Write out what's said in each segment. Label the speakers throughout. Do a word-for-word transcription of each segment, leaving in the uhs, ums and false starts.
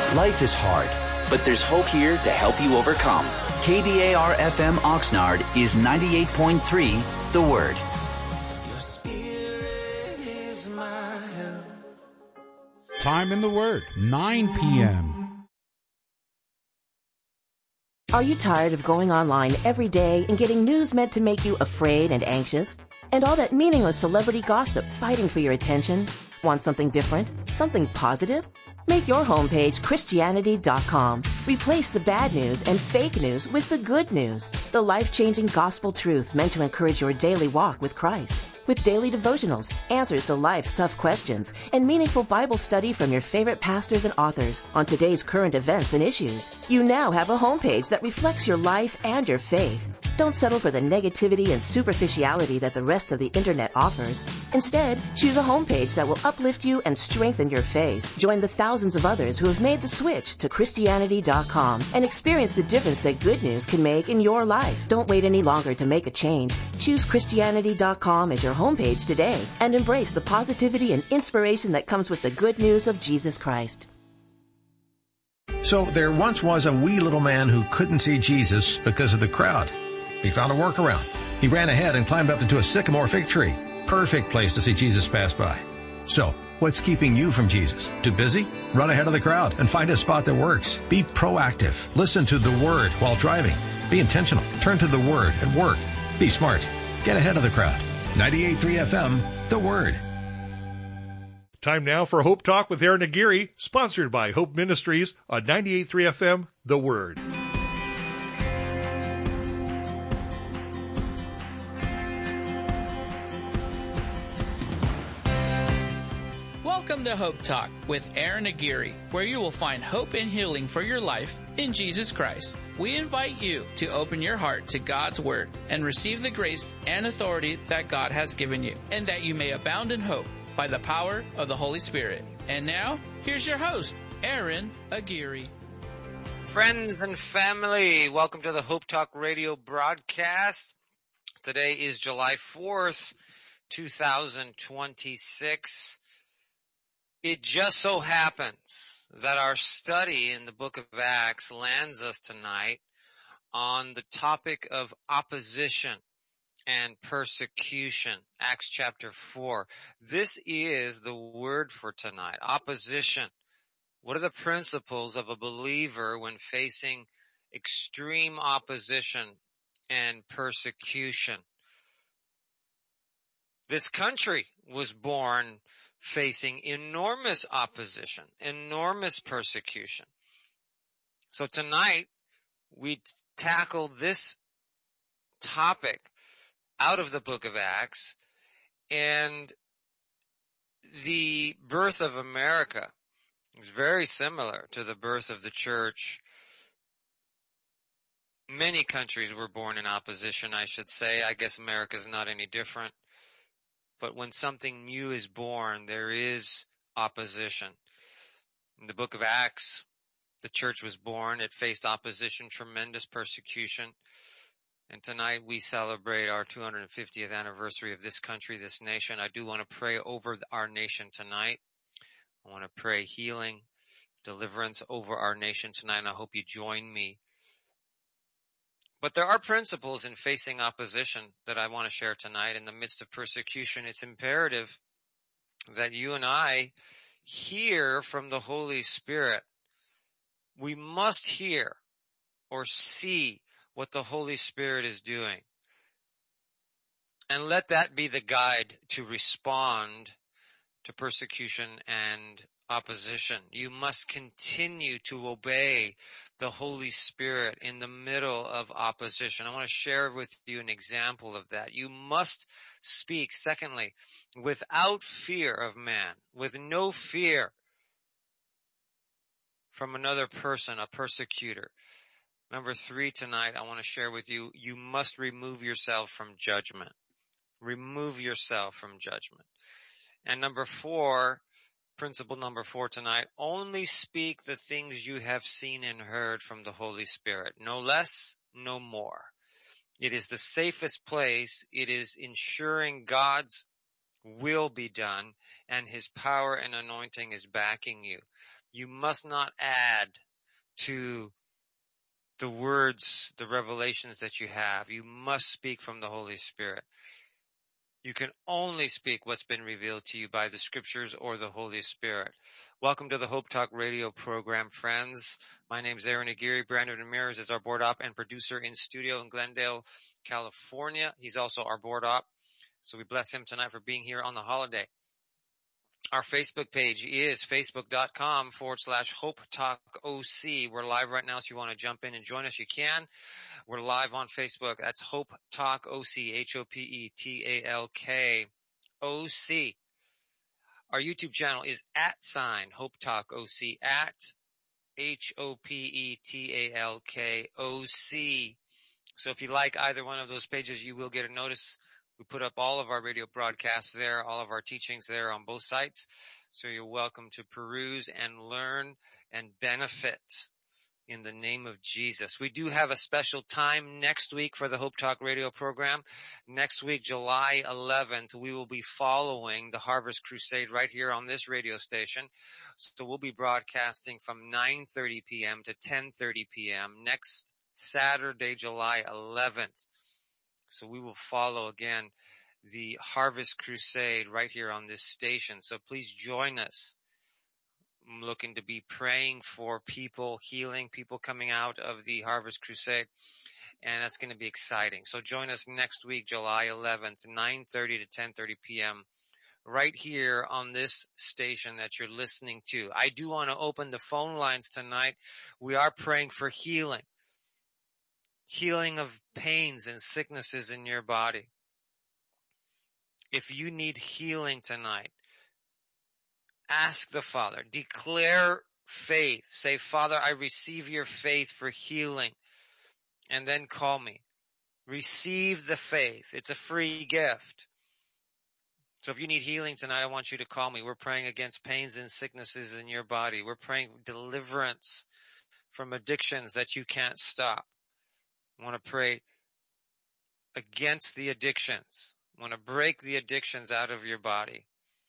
Speaker 1: Life is hard, but there's hope here to help you overcome. K D A R F M Oxnard is ninety-eight point three, The Word.
Speaker 2: Your spirit is my help.
Speaker 3: Time in The Word, nine p.m.
Speaker 4: Are you tired of going online every day and getting news meant to make you afraid and anxious? And all that meaningless celebrity gossip fighting for your attention? Want something different? Something positive? Make your homepage Christianity dot com. Replace the bad news and fake news with the good news. The life-changing gospel truth meant to encourage your daily walk with Christ. With daily devotionals, answers to life's tough questions, and meaningful Bible study from your favorite pastors and authors on today's current events and issues. You now have a homepage that reflects your life and your faith. Don't settle for the negativity and superficiality that the rest of the internet offers. Instead, choose a homepage that will uplift you and strengthen your faith. Join the thousands of others who have made the switch to Christianity dot com and experience the difference that good news can make in your life. Don't wait any longer to make a change. Choose Christianity dot com as your homepage today and embrace the positivity and inspiration that comes with the good news of Jesus Christ.
Speaker 5: So there once was a wee little man who couldn't see Jesus because of the crowd. He found a workaround. He ran ahead and climbed up into a sycamore fig tree. Perfect place to see Jesus pass by. So, what's keeping you from Jesus? Too busy? Run ahead of the crowd and find a spot that works. Be proactive. Listen to the Word while driving. Be intentional. Turn to the Word at work. Be smart. Get ahead of the crowd. ninety-eight point three F M, The Word.
Speaker 6: Time now for Hope Talk with Aaron Aguirre, sponsored by Hope Ministries on ninety-eight point three F M, The Word.
Speaker 7: Welcome to Hope Talk with Aaron Aguirre, where you will find hope and healing for your life in Jesus Christ. We invite you to open your heart to God's Word and receive the grace and authority that God has given you, and that you may abound in hope by the power of the Holy Spirit. And now, here's your host, Aaron Aguirre.
Speaker 8: Friends and family, welcome to the Hope Talk radio broadcast. Today is July fourth, two thousand twenty-six. It just so happens that our study in the book of Acts lands us tonight on the topic of opposition and persecution. Acts chapter four. This is the word for tonight. Opposition. What are the principles of a believer when facing extreme opposition and persecution? This country was born facing enormous opposition, enormous persecution. So tonight, we tackle this topic out of the book of Acts, and the birth of America is very similar to the birth of the church. Many countries were born in opposition, I should say. I guess America is not any different. But when something new is born, there is opposition. In the book of Acts, the church was born. It faced opposition, tremendous persecution. And tonight we celebrate our two hundred fiftieth anniversary of this country, this nation. I do want to pray over our nation tonight. I want to pray healing, deliverance over our nation tonight, and I hope you join me. But there are principles in facing opposition that I want to share tonight. In the midst of persecution, it's imperative that you and I hear from the Holy Spirit. We must hear or see what the Holy Spirit is doing. And let that be the guide to respond to persecution and opposition. You must continue to obey the Holy Spirit in the middle of opposition. I want to share with you an example of that. You must speak, secondly, without fear of man, with no fear from another person, a persecutor. Number three tonight, I want to share with you, you must remove yourself from judgment. Remove yourself from judgment. And number four, principle number four tonight, only speak the things you have seen and heard from the Holy Spirit. No less, no more. It is the safest place. It is ensuring God's will be done and his power and anointing is backing you. You must not add to the words, the revelations that you have. You must speak from the Holy Spirit. You can only speak what's been revealed to you by the Scriptures or the Holy Spirit. Welcome to the Hope Talk radio program, friends. My name's Aaron Aguirre. Brandon Ramirez is our board op and producer in studio in Glendale, California. He's also our board op. So we bless him tonight for being here on the holiday. Our Facebook page is facebook.com forward slash Hope Talk OC. We're live right now, so if you want to jump in and join us, you can. We're live on Facebook. That's Hope Talk O C, H O P E T A L K O C. Our YouTube channel is at sign Hope Talk O C, at H O P E T A L K O C. So if you like either one of those pages, you will get a notice. We put up all of our radio broadcasts there, all of our teachings there on both sites. So you're welcome to peruse and learn and benefit in the name of Jesus. We do have a special time next week for the Hope Talk radio program. Next week, July eleventh, we will be following the Harvest Crusade right here on this radio station. So we'll be broadcasting from nine thirty p.m. to ten thirty p.m. next Saturday, July eleventh. So we will follow again the Harvest Crusade right here on this station. So please join us. I'm looking to be praying for people, healing people coming out of the Harvest Crusade. And that's going to be exciting. So join us next week, July eleventh, nine thirty to ten thirty p.m. right here on this station that you're listening to. I do want to open the phone lines tonight. We are praying for healing. Healing of pains and sicknesses in your body. If you need healing tonight, ask the Father. Declare faith. Say, Father, I receive your faith for healing. And then call me. Receive the faith. It's a free gift. So if you need healing tonight, I want you to call me. We're praying against pains and sicknesses in your body. We're praying deliverance from addictions that you can't stop. I want to pray against the addictions. I want to break the addictions out of your body.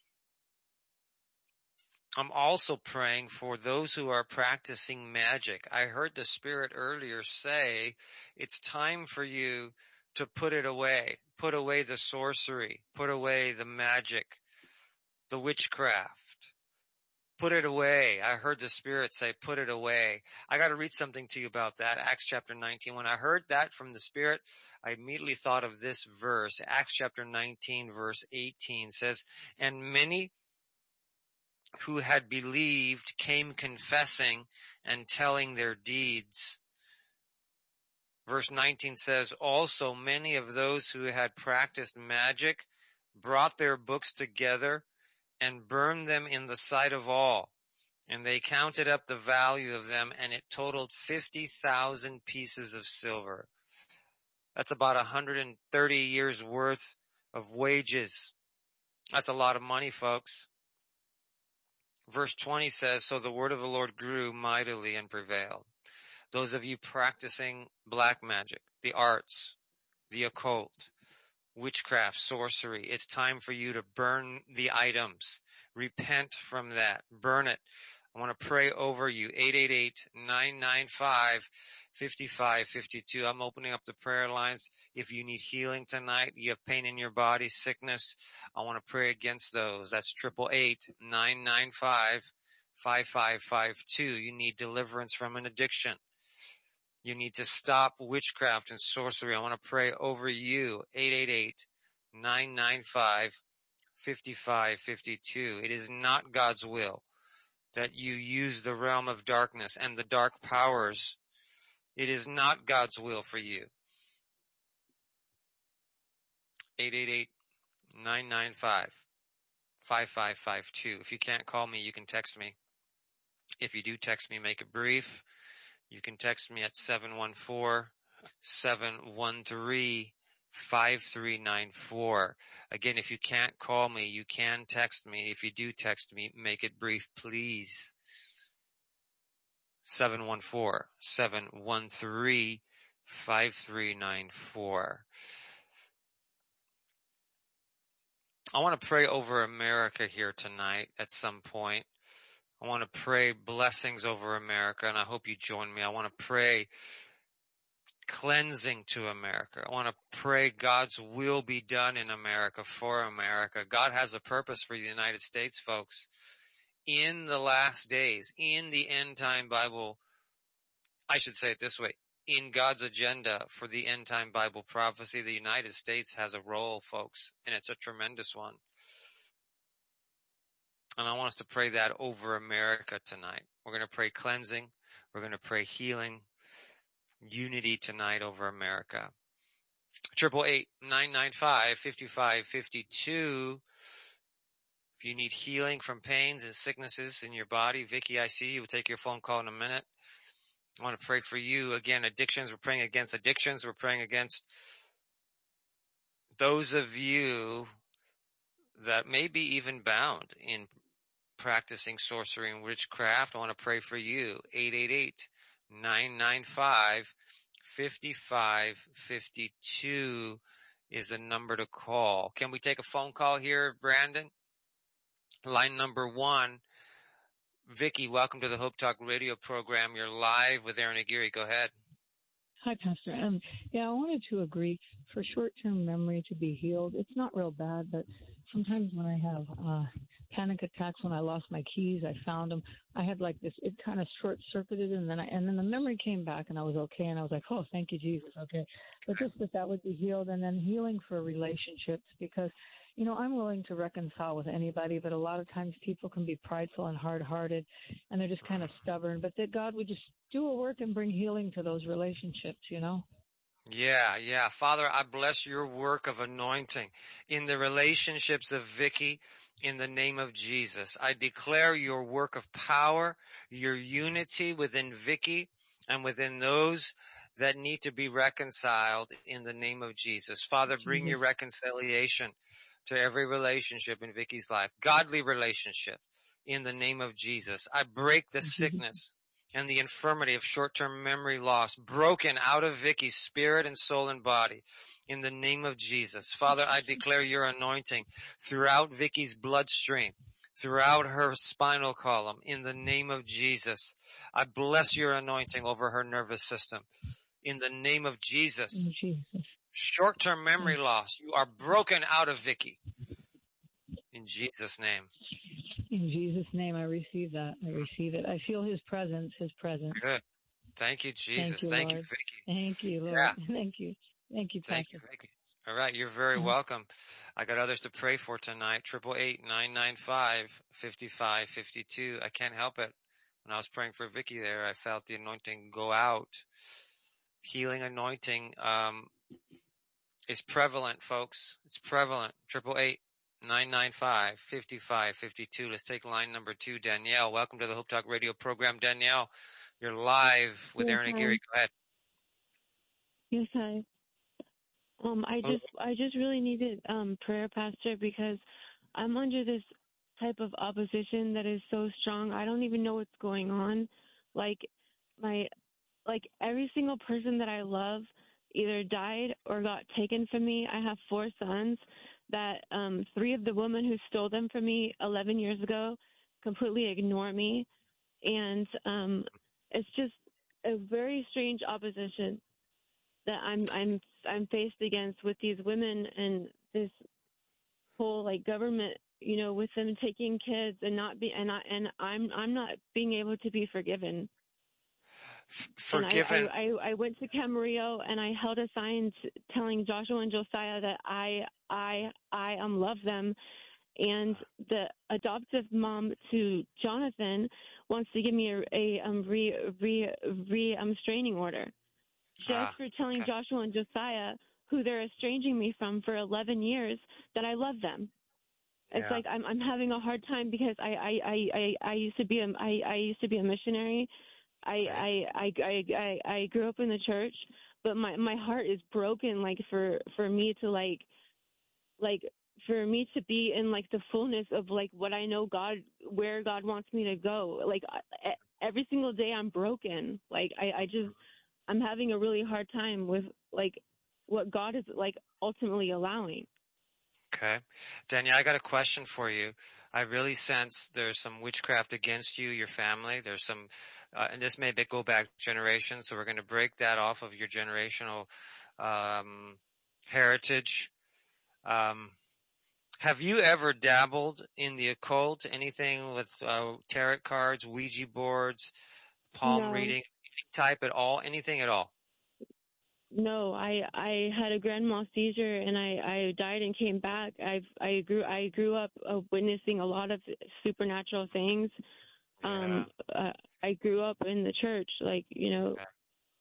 Speaker 8: I'm also praying for those who are practicing magic. I heard the Spirit earlier say it's time for you to put it away. Put away the sorcery. Put away the magic, the witchcraft. Put it away. I heard the Spirit say, put it away. I got to read something to you about that. Acts chapter nineteen. When I heard that from the Spirit, I immediately thought of this verse. Acts chapter nineteen, verse eighteen says, and many who had believed came confessing and telling their deeds. Verse nineteen says, also many of those who had practiced magic brought their books together and burned them in the sight of all. And they counted up the value of them, and it totaled fifty thousand pieces of silver. That's about one hundred thirty years worth of wages. That's a lot of money, folks. Verse twenty says, so the word of the Lord grew mightily and prevailed. Those of you practicing black magic, the arts, the occult, witchcraft, sorcery, it's time for you to burn the items. Repent from that. Burn it. I want to pray over you. eight eight eight, nine nine five, five five five two. I'm opening up the prayer lines. If you need healing tonight, you have pain in your body, sickness, I want to pray against those. That's eight eight eight, nine nine five, five five five two. You need deliverance from an addiction. You need to stop witchcraft and sorcery. I want to pray over you. eight eight eight, nine nine five, five five five two. It is not God's will that you use the realm of darkness and the dark powers. It is not God's will for you. eight eight eight, nine nine five, five five five two. If you can't call me, you can text me. If you do text me, make it brief. You can text me at seven one four, seven one three, five three nine four. Again, if you can't call me, you can text me. If you do text me, make it brief, please. seven one four, seven one three, five three nine four. I want to pray over America here tonight at some point. I want to pray blessings over America, and I hope you join me. I want to pray cleansing to America. I want to pray God's will be done in America, for America. God has a purpose for the United States, folks. In the last days, in the end time Bible, I should say it this way, in God's agenda for the end time Bible prophecy, the United States has a role, folks, and it's a tremendous one. And I want us to pray that over America tonight. We're going to pray cleansing. We're going to pray healing, unity tonight over America. Triple eight nine nine five fifty five fifty two. If you need healing from pains and sicknesses in your body, Vicky, I see you. We'll take your phone call in a minute. I want to pray for you. Again, addictions. We're praying against addictions. We're praying against those of you that may be even bound in practicing sorcery and witchcraft. I want to pray for you. eight eight eight nine nine five five five five two is the number to call. Can we take a phone call here, Brandon? Line number one. Vicky, welcome to the Hope Talk radio program. You're live with Aaron Aguirre. Go ahead.
Speaker 9: Hi, Pastor. Um, yeah, I wanted to agree for short-term memory to be healed. It's not real bad, but sometimes when I have uh, panic attacks, when I lost my keys, I found them. I had like this, it kind of short-circuited, and then I, and then the memory came back, and I was okay, and I was like, oh, thank you, Jesus, okay. But just that that would be healed, and then healing for relationships, because you know, I'm willing to reconcile with anybody, but a lot of times people can be prideful and hard-hearted, and they're just kind of stubborn. But that God would just do a work and bring healing to those relationships, you know?
Speaker 8: Yeah, yeah. Father, I bless your work of anointing in the relationships of Vicky in the name of Jesus. I declare your work of power, your unity within Vicky and within those that need to be reconciled in the name of Jesus. Father, bring your reconciliation to every relationship in Vicky's life, godly relationships in the name of Jesus. I break the sickness and the infirmity of short-term memory loss broken out of Vicky's spirit and soul and body in the name of Jesus. Father, I declare your anointing throughout Vicky's bloodstream, throughout her spinal column in the name of Jesus. I bless your anointing over her nervous system in the name of Jesus.
Speaker 9: Jesus.
Speaker 8: Short-term memory loss, you are broken out of Vicky. In Jesus' name.
Speaker 9: In Jesus' name, I receive that. I receive it. I feel his presence, his presence.
Speaker 8: Good. Thank you, Jesus.
Speaker 9: Thank you,
Speaker 8: Thank
Speaker 9: Lord.
Speaker 8: you, Vicky.
Speaker 9: Thank you, Lord.
Speaker 8: Yeah.
Speaker 9: Thank you. Thank you, Pastor.
Speaker 8: Thank you, Vicky. All right, you're very
Speaker 9: Mhm.
Speaker 8: welcome. I got others to pray for tonight. Triple eight nine nine five fifty five fifty two. I can't help it. When I was praying for Vicky there, I felt the anointing go out. Healing anointing um, is prevalent, folks. It's prevalent. Triple eight nine nine five fifty five fifty two. Let's take line number two. Danielle, welcome to the Hope Talk radio program. Danielle, you're live with
Speaker 10: Yes,
Speaker 8: Aaron
Speaker 10: hi.
Speaker 8: Aguirre. Go ahead.
Speaker 10: Yes, hi. Um, I just, I just really needed um, prayer, Pastor, because I'm under this type of opposition that is so strong. I don't even know what's going on. Like my, like every single person that I love either died or got taken from me. I have four sons that um, three of the women who stole them from me eleven years ago completely ignore me, and um, it's just a very strange opposition that I'm I'm I'm faced against with these women and this whole like government, you know, with them taking kids and not be and I and I'm I'm not being able to be forgiven.
Speaker 8: Forgiven.
Speaker 10: And I, I, I went to Camarillo and I held a sign t- telling Joshua and Josiah that I I I um love them, and the adoptive mom to Jonathan wants to give me a, a um re re re um restraining order just
Speaker 8: Ah,
Speaker 10: for telling
Speaker 8: okay.
Speaker 10: Joshua and Josiah, who they're estranging me from for eleven years, that I love them. It's
Speaker 8: Yeah.
Speaker 10: like I'm I'm having a hard time because I I I, I, I used to be a I, I used to be a missionary. I, I, I, I, I, I grew up in the church, but my, my heart is broken, like for, for me to like, like for me to be in like the fullness of like what I know God, where God wants me to go. Like I, every single day I'm broken. Like I, I just, I'm having a really hard time with like what God is like ultimately allowing.
Speaker 8: Okay. Danielle, I got a question for you. I really sense there's some witchcraft against you, your family. There's some, uh, and this may be, go back generations, so we're going to break that off of your generational um, heritage. Um, have you ever dabbled in the occult, anything with uh, tarot cards, Ouija boards, palm
Speaker 10: No.
Speaker 8: reading, any type at all, anything at all?
Speaker 10: No, I I had a grand mal seizure and I I died and came back. I've I grew I grew up uh, witnessing a lot of supernatural things. Um,
Speaker 8: Yeah.
Speaker 10: uh, I grew up in the church, like you know.
Speaker 8: Okay.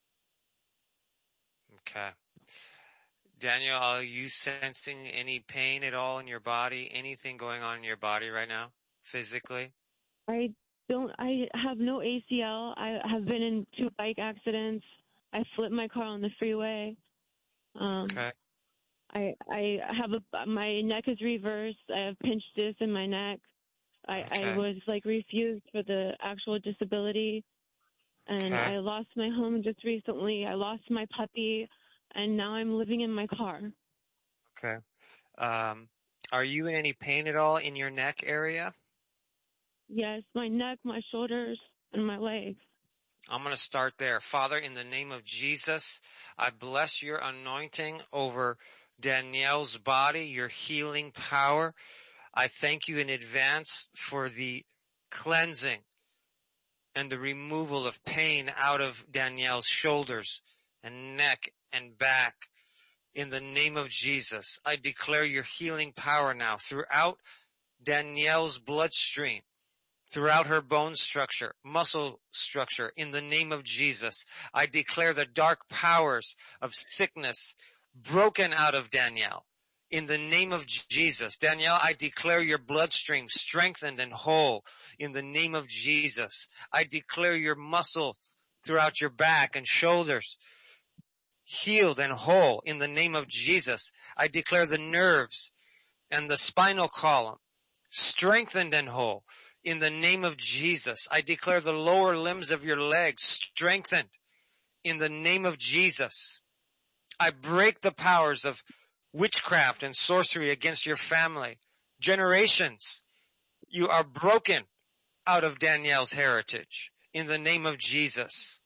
Speaker 8: Okay. Daniel, are you sensing any pain at all in your body? Anything going on in your body right now, physically?
Speaker 10: I don't. I have no A C L. I have been in two bike accidents. I flipped my car on the freeway. Um,
Speaker 8: Okay.
Speaker 10: I I have a my neck is reversed. I have pinched disc in my neck. I
Speaker 8: Okay.
Speaker 10: I was like refused for the actual disability, and
Speaker 8: Okay.
Speaker 10: I lost my home just recently. I lost my puppy, and now I'm living in my car.
Speaker 8: Okay. Um, are you in any pain at all in your neck area?
Speaker 10: Yes, my neck, my shoulders, and my legs.
Speaker 8: I'm going to start there. Father, in the name of Jesus, I bless your anointing over Danielle's body, your healing power. I thank you in advance for the cleansing and the removal of pain out of Danielle's shoulders and neck and back. In the name of Jesus, I declare your healing power now throughout Danielle's bloodstream, throughout her bone structure, muscle structure. In the name of Jesus, I declare the dark powers of sickness broken out of Danielle. In the name of Jesus, Danielle, I declare your bloodstream strengthened and whole. In the name of Jesus, I declare your muscles throughout your back and shoulders healed and whole. In the name of Jesus, I declare the nerves and the spinal column strengthened and whole. In the name of Jesus, I declare the lower limbs of your legs strengthened. In the name of Jesus, I break the powers of witchcraft and sorcery against your family. Generations, you are broken out of Danielle's heritage. In the name of Jesus,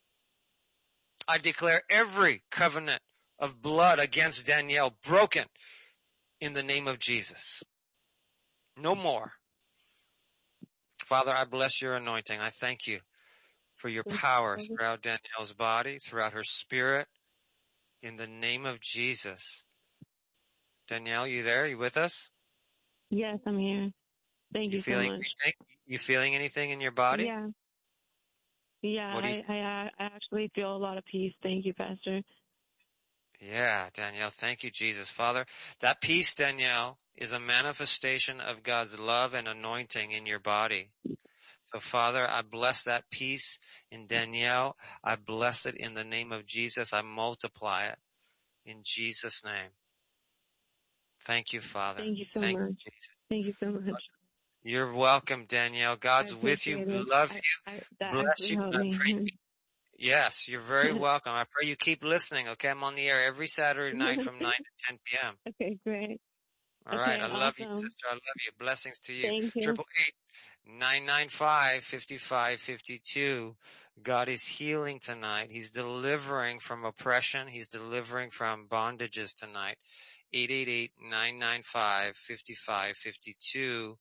Speaker 8: I declare every covenant of blood against Danielle broken. In the name of Jesus. No more. Father, I bless your anointing. I thank you for your power throughout Danielle's body, throughout her spirit. In the name of Jesus. Danielle, you there? You with us?
Speaker 10: Yes, I'm here. Thank you,
Speaker 8: You
Speaker 10: so
Speaker 8: feeling
Speaker 10: much.
Speaker 8: anything? You feeling anything in your body?
Speaker 10: Yeah. Yeah,
Speaker 8: What do you
Speaker 10: I, I I actually feel a lot of peace. Thank you, Pastor.
Speaker 8: Yeah, Danielle, thank you, Jesus. Father, that peace, Danielle, is a manifestation of God's love and anointing in your body. So, Father, I bless that peace in Danielle. I bless it in the name of Jesus. I multiply it in Jesus' name. Thank you, Father.
Speaker 10: Thank you so
Speaker 8: Thank
Speaker 10: much.
Speaker 8: you, Jesus.
Speaker 10: Thank you so much.
Speaker 8: You're welcome, Danielle. God's
Speaker 10: I
Speaker 8: with you.
Speaker 10: appreciate it.
Speaker 8: Love
Speaker 10: I,
Speaker 8: you.
Speaker 10: I, that
Speaker 8: Bless
Speaker 10: actually
Speaker 8: you.
Speaker 10: helped
Speaker 8: I
Speaker 10: me.
Speaker 8: pray. Yes, you're very welcome. I pray you keep listening. Okay, I'm on the air every Saturday night from nine to ten p.m.
Speaker 10: Okay, great.
Speaker 8: All
Speaker 10: Okay,
Speaker 8: right. I love you,
Speaker 10: awesome.
Speaker 8: sister. I love you. Blessings to you.
Speaker 10: Thank you.
Speaker 8: Triple eight nine nine five fifty five fifty two. God is healing tonight. He's delivering from oppression. He's delivering from bondages tonight. eight eight eight nine nine five fifty five fifty two.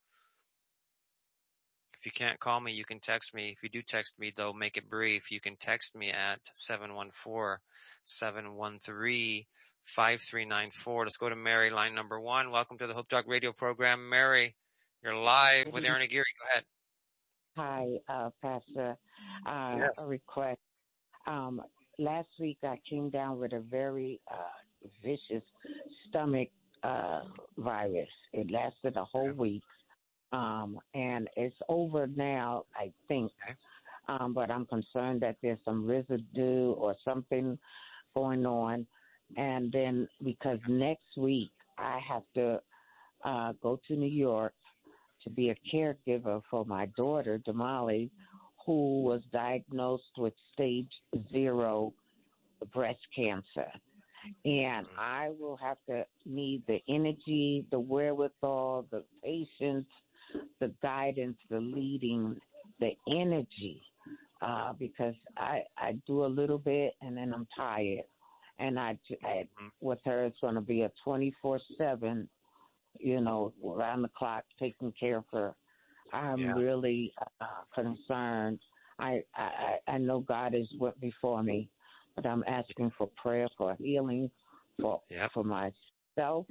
Speaker 8: If you can't call me, you can text me. If you do text me, though, make it brief. You can text me at seven one four seven one three five three nine four. Let's go to Mary, line number one. Welcome to the Hope Talk radio program. Mary, you're live with Aaron Aguirre. Go ahead.
Speaker 11: Hi, uh, Pastor. Uh,
Speaker 8: Yes.
Speaker 11: A request. Um, last week I came down with a very uh, vicious stomach uh, virus. It lasted a whole week, um, and it's over now, I think. Um, but I'm concerned that there's some residue or something going on. And then because next week I have to uh, go to New York to be a caregiver for my daughter, Damali, who was diagnosed with stage zero breast cancer. And I will have to need the energy, the wherewithal, the patience the guidance, the leading, the energy, uh, because I I do a little bit and then I'm tired, and I, I with her it's going to be a twenty-four seven, you know, around the clock taking care of her. I'm
Speaker 8: Yeah.
Speaker 11: really uh, concerned. I, I I know God is went before me, but I'm asking for prayer for healing for
Speaker 8: Yep.
Speaker 11: for myself,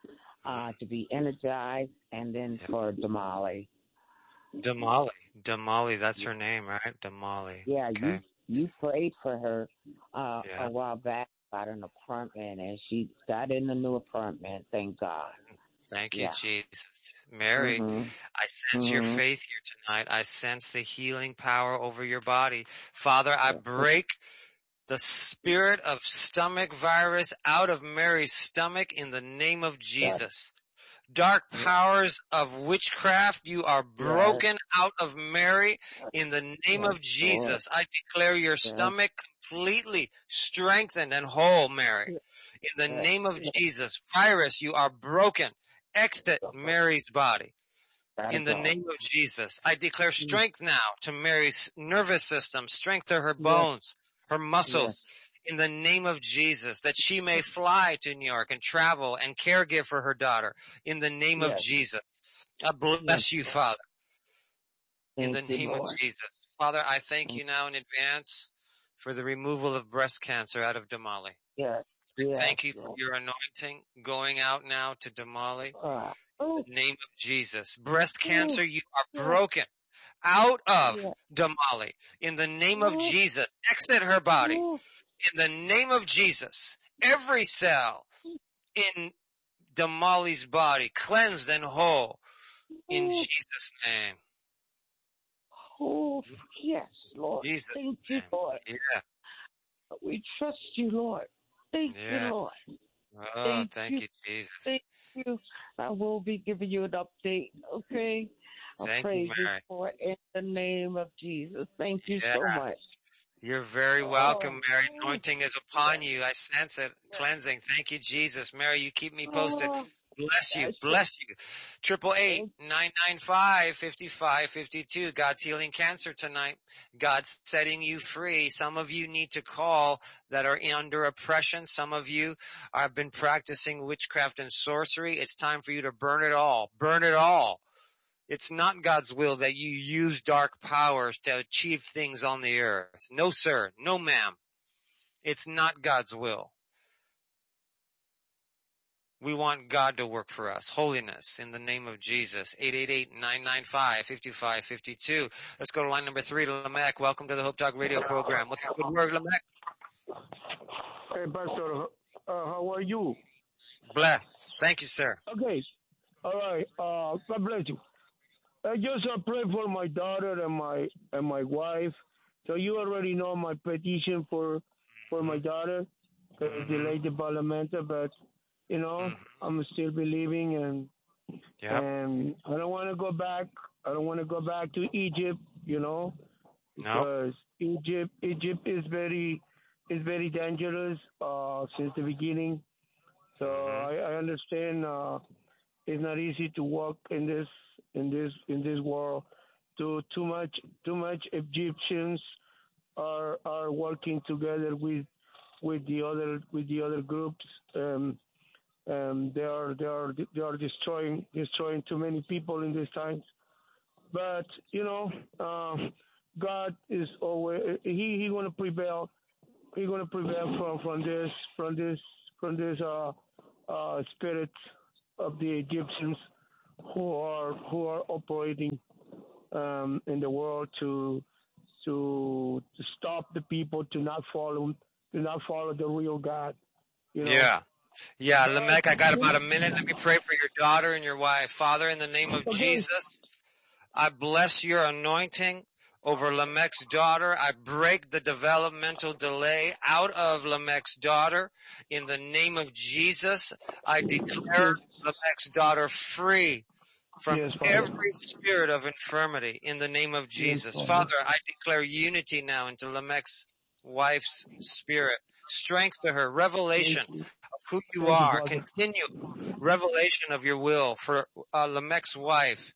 Speaker 11: uh, to be energized, and then
Speaker 8: Yep.
Speaker 11: for Damali.
Speaker 8: Damali. Damali, that's her name, right? Damali.
Speaker 11: Yeah,
Speaker 8: Okay.
Speaker 11: you you prayed for her uh,
Speaker 8: Yeah.
Speaker 11: a while back about an apartment, and she got in the new apartment. Thank God.
Speaker 8: Thank you,
Speaker 11: Yeah.
Speaker 8: Jesus. Mary,
Speaker 11: Mhm.
Speaker 8: I sense your
Speaker 11: Mhm.
Speaker 8: faith here tonight. I sense the healing power over your body. Father, I break the spirit of stomach virus out of Mary's stomach in the name of Jesus. Dark powers of witchcraft, you are broken out of Mary in the name of Jesus. I declare your stomach completely strengthened and whole, Mary. In the name of Jesus, virus, you are broken. Exit Mary's body. In the name of Jesus, I declare strength now to Mary's nervous system, strength to her bones, her muscles. In the name of Jesus, that she may fly to New York and travel and caregive for her daughter. In the name of
Speaker 11: Yes.
Speaker 8: Jesus, I bless you, Father. In the
Speaker 11: Thank you,
Speaker 8: name of
Speaker 11: Lord.
Speaker 8: Jesus. Father, I thank you now in advance for the removal of breast cancer out of Damali.
Speaker 11: Yes.
Speaker 8: I
Speaker 11: Yes.
Speaker 8: thank you for your anointing going out now to Damali.
Speaker 11: Uh,
Speaker 8: In the name of Jesus. Breast cancer, you are broken out of Damali. In the name of Jesus, exit her body. In the name of Jesus, every cell in Damali's body cleansed and whole. In Jesus' name.
Speaker 11: Oh, yes, Lord.
Speaker 8: Jesus'
Speaker 11: Thank you,
Speaker 8: name.
Speaker 11: Lord.
Speaker 8: Yeah.
Speaker 11: We trust you, Lord. Thank
Speaker 8: Yeah.
Speaker 11: you, Lord.
Speaker 8: Oh,
Speaker 11: Thank
Speaker 8: thank
Speaker 11: you.
Speaker 8: you, Jesus.
Speaker 11: Thank you. I will be giving you an update, okay? I'll
Speaker 8: Thank you,
Speaker 11: praise you
Speaker 8: Mary.
Speaker 11: for it in the name of Jesus. Thank you so
Speaker 8: Yeah.
Speaker 11: much.
Speaker 8: You're very welcome,
Speaker 11: Oh,
Speaker 8: Mary. Anointing is upon you. I sense it. Cleansing. Thank you, Jesus. Mary, you keep me posted.
Speaker 11: oh,
Speaker 8: Bless you.
Speaker 11: that's
Speaker 8: Bless you. Triple eight nine nine five fifty five fifty two. God's healing cancer tonight. God's setting you free. Some of you need to call that are under oppression. Some of you have been practicing witchcraft and sorcery. It's time for you to burn it all. Burn it all. It's not God's will that you use dark powers to achieve things on the earth. No, sir. No, ma'am. It's not God's will. We want God to work for us. Holiness in the name of Jesus. eight eight eight nine nine five five five five two. Let's go to line number three to Lamech. Welcome to the Hope Talk radio program. What's the good word, Lamech?
Speaker 12: Hey, Pastor, uh, how are you?
Speaker 8: Blessed. Thank you, sir.
Speaker 12: Okay. All right. Uh, God bless you. I just uh, pray for my daughter and my and my wife. So you already know my petition for for my daughter. It's delayed developmental, but you know I'm still believing, and
Speaker 8: Yep.
Speaker 12: and I don't want to go back. I don't want to go back to Egypt. You know, because Egypt Egypt is very is very dangerous uh, since the beginning. So I, I understand uh, it's not easy to walk in this in this in this world. Too too much too much Egyptians are are working together with with the other with the other groups. Um, um, they are they are they are destroying destroying too many people in these times. But you know, uh, God is always he he going to prevail. He's going to prevail from from this from this from this uh uh spirits of the Egyptians who are who are operating um in the world to to to stop the people to not follow to not follow the real God. You know?
Speaker 8: Yeah. Yeah, Lamech, I got about a minute. Let me pray for your daughter and your wife. Father, in the name of Jesus, I bless your anointing over Lamech's daughter. I break the developmental delay out of Lamech's daughter. In the name of Jesus, I declare Lamech's daughter free from
Speaker 12: Yes, Father.
Speaker 8: every spirit of infirmity in the name of Jesus.
Speaker 12: Yes,
Speaker 8: Father, I declare unity now into Lamech's wife's spirit. Strength to her, revelation of who you
Speaker 12: Thank you,
Speaker 8: are,
Speaker 12: Father.
Speaker 8: continue revelation of your will for uh, Lamech's wife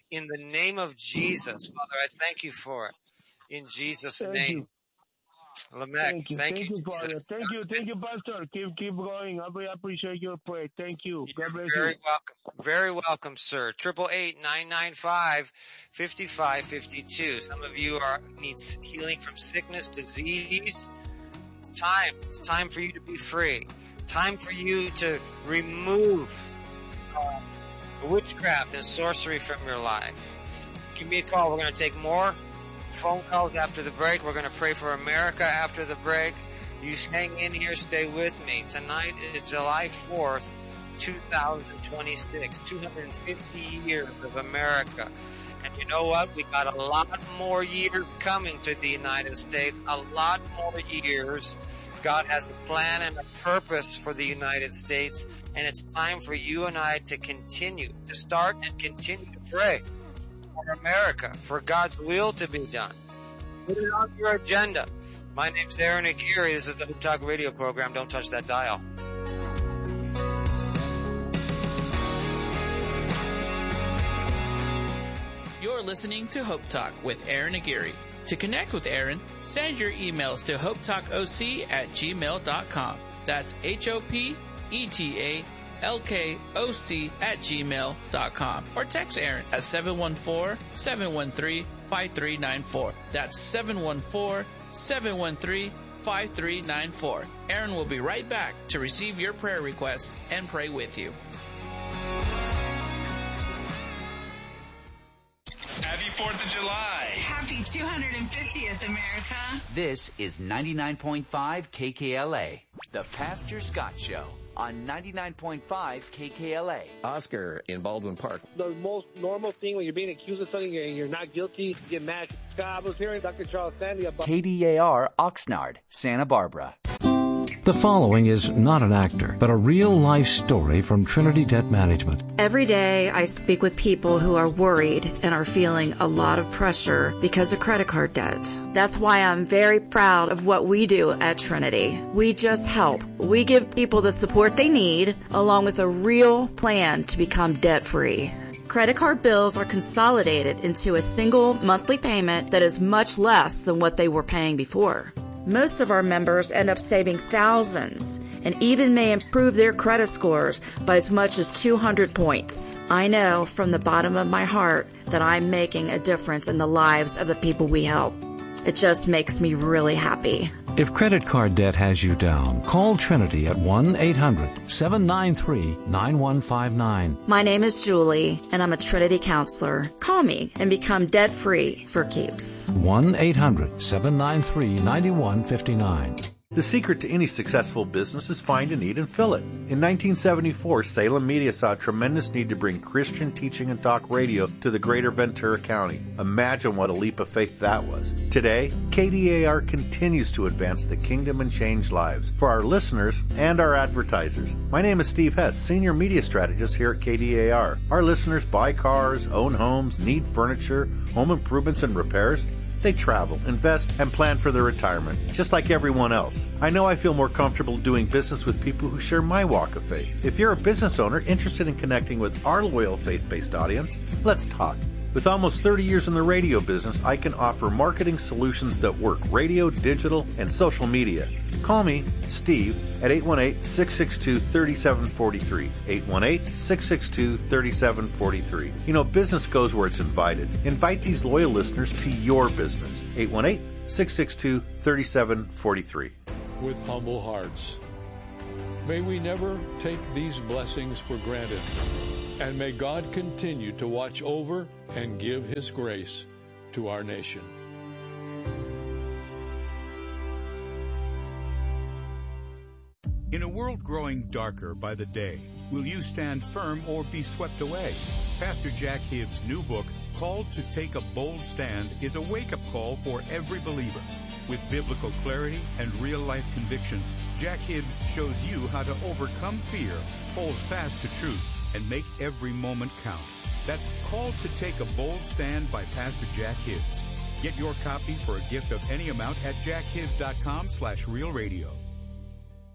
Speaker 8: in the name of Jesus. Father, I thank you for it. In Jesus'
Speaker 12: Thank
Speaker 8: name.
Speaker 12: you.
Speaker 8: Lamech,
Speaker 12: Thank you.
Speaker 8: thank,
Speaker 12: Thank
Speaker 8: you,
Speaker 12: you, Father.
Speaker 8: Jesus.
Speaker 12: Thank you. Thank you, Pastor. Keep keep going. I really appreciate your prayer. Thank you. God bless
Speaker 8: Very
Speaker 12: you.
Speaker 8: welcome. Very welcome, sir. Triple eight nine nine five fifty five fifty two. Some of you are need healing from sickness, disease. It's time. It's time for you to be free. Time for you to remove uh, witchcraft and sorcery from your life. Give me a call. We're going to take more phone calls after the break. We're going to pray for America after the break. You hang in here. Stay with me. Tonight is July fourth, two thousand twenty-six. two hundred fifty years of America. And you know what? We got a lot more years coming to the United States. A lot more years. God has a plan and a purpose for the United States. And it's time for you and I to continue, to start and continue to pray for America, for God's will to be done. Put it on your agenda. My name's Aaron Aguirre. This is the Hope Talk radio program. Don't touch that dial.
Speaker 7: You're listening to Hope Talk with Aaron Aguirre. To connect with Aaron, send your emails to hopetalkoc at gmail dot com. That's H O P E T A L K O C at gmail dot com. Or text Aaron at seven one four, seven one three, five three nine four. That's seven one four, seven one three, five three nine four. Aaron will be right back to receive your prayer requests and pray with you.
Speaker 13: Happy fourth of July.
Speaker 14: Happy two hundred fiftieth, America.
Speaker 1: This is ninety-nine point five K K L A, The Pastor Scott Show on ninety-nine point five K K L A.
Speaker 5: Oscar in Baldwin Park.
Speaker 15: The most normal thing when you're being accused of something and you're not guilty, you get mad. Scott, I was hearing Doctor Charles Stanley about...
Speaker 1: K D A R Oxnard, Santa Barbara.
Speaker 16: The following is not an actor, but a real-life story from Trinity Debt Management.
Speaker 17: Every day I speak with people who are worried and are feeling a lot of pressure because of credit card debt. That's why I'm very proud of what we do at Trinity. We just help. We give people the support they need, along with a real plan to become debt-free. Credit card bills are consolidated into a single monthly payment that is much less than what they were paying before. Most of our members end up saving thousands and even may improve their credit scores by as much as two hundred points. I know from the bottom of my heart that I'm making a difference in the lives of the people we help. It just makes me really happy.
Speaker 16: If credit card debt has you down, call Trinity at one eight hundred, seven nine three, nine one five nine.
Speaker 17: My name is Julie, and I'm a Trinity counselor. Call me and become debt-free for keeps.
Speaker 16: one eight hundred, seven nine three, nine one five nine.
Speaker 18: The secret to any successful business is find a need and fill it. In nineteen seventy-four, Salem Media saw a tremendous need to bring Christian teaching and talk radio to the greater Ventura County. Imagine what a leap of faith that was. Today, K D A R continues to advance the kingdom and change lives for our listeners and our advertisers. My name is Steve Hess, Senior Media Strategist here at K D A R. Our listeners buy cars, own homes, need furniture, home improvements and repairs. They travel, invest, and plan for their retirement, just like everyone else. I know I feel more comfortable doing business with people who share my walk of faith. If you're a business owner interested in connecting with our loyal faith-based audience, let's talk. With almost thirty years in the radio business, I can offer marketing solutions that work: radio, digital, and social media. Call me, Steve, at eight one eight, six six two, three seven four three. eight one eight, six six two, three seven four three. You know, business goes where it's invited. Invite these loyal listeners to your business. eight one eight, six six two, three seven four three.
Speaker 19: With humble hearts, may we never take these blessings for granted. And may God continue to watch over and give His grace to our nation.
Speaker 20: In a world growing darker by the day, will you stand firm or be swept away? Pastor Jack Hibbs' new book, Called to Take a Bold Stand, is a wake-up call for every believer. With biblical clarity and real-life conviction, Jack Hibbs shows you how to overcome fear, hold fast to truth, and make every moment count. That's Called to Take a Bold Stand by Pastor Jack Hibbs. Get your copy for a gift of any amount at jack hibbs dot com slash real radio.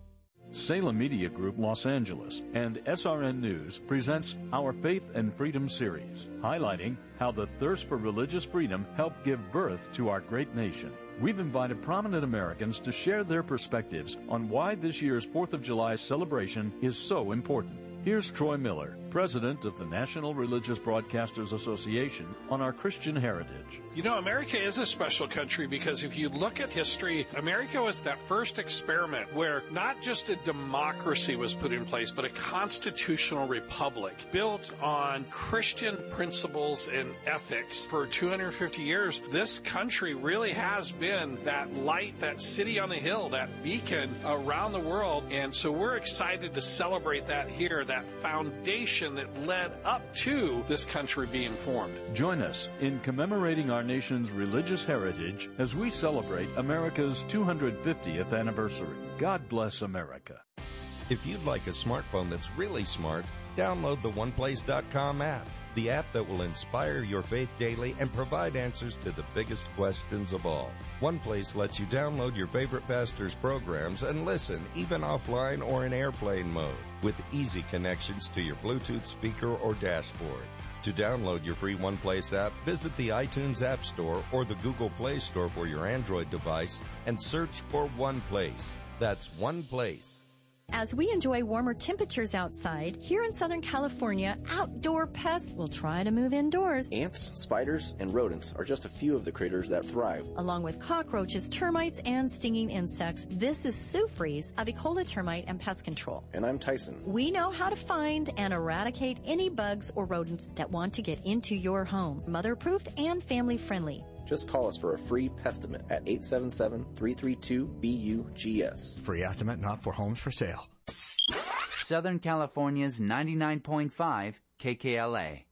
Speaker 21: Salem Media Group Los Angeles and S R N News presents our Faith and Freedom series, highlighting how the thirst for religious freedom helped give birth to our great nation. We've invited prominent Americans to share their perspectives on why this year's fourth of July celebration is so important. Here's Troy Miller, president of the National Religious Broadcasters Association, on our Christian heritage.
Speaker 22: You know, America is a special country because if you look at history, America was that first experiment where not just a democracy was put in place, but a constitutional republic built on Christian principles and ethics. For two hundred fifty years, this country really has been that light, that city on the hill, that beacon around the world. And so we're excited to celebrate that here, that foundation that led up to this country being formed.
Speaker 21: Join us in commemorating our nation's religious heritage as we celebrate America's two hundred fiftieth anniversary. God bless America.
Speaker 23: If you'd like a smartphone that's really smart, download the one place dot com app, the app that will inspire your faith daily and provide answers to the biggest questions of all. OnePlace lets you download your favorite pastor's programs and listen, even offline or in airplane mode, with easy connections to your Bluetooth speaker or dashboard. To download your free OnePlace app, visit the iTunes App Store or the Google Play Store for your Android device and search for OnePlace. That's OnePlace.
Speaker 24: As we enjoy warmer temperatures outside, here in Southern California, outdoor pests will try to move indoors.
Speaker 25: Ants, spiders, and rodents are just a few of the critters that thrive.
Speaker 24: Along with cockroaches, termites, and stinging insects, this is Sue Fries of Ecola Termite and Pest Control.
Speaker 25: And I'm Tyson.
Speaker 24: We know how to find and eradicate any bugs or rodents that want to get into your home. Mother-approved and family-friendly.
Speaker 25: Just call us for a free pestimate at eight seven seven, three three two, B U G S.
Speaker 26: Free estimate not for homes for sale.
Speaker 1: Southern California's ninety-nine point five K K L A.